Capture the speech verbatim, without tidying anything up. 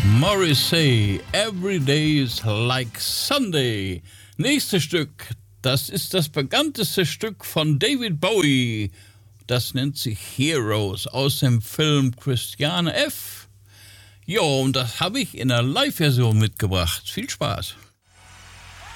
Morrissey, Every Day is Like Sunday. Nächstes Stück, das ist das bekannteste Stück von David Bowie. Das nennt sich Heroes aus dem Film Christiane F. Ja, und das habe ich in einer Live-Version mitgebracht. Viel Spaß.